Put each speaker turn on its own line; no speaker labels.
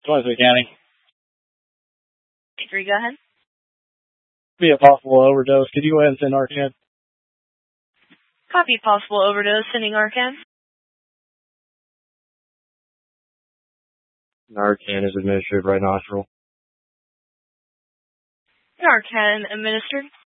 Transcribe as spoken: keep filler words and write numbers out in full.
Brunswick County.
Three, go ahead.
Be a possible overdose. Could you go ahead and send Narcan?
Copy possible overdose, sending Narcan.
Narcan is administered right nostril.
Narcan administered.